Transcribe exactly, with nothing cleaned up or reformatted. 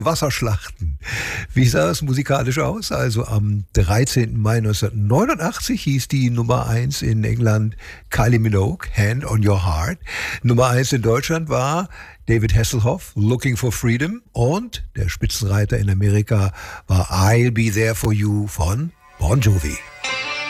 Wasserschlachten. Wie sah es musikalisch aus? Also am dreizehnten Mai neunzehnhundertneunundachtzig hieß die Nummer eins in England Kylie Minogue, Hand on Your Heart. Nummer eins in Deutschland war David Hasselhoff, Looking for Freedom. Und der Spitzenreiter in Amerika war I'll Be There for You von Bon Jovi.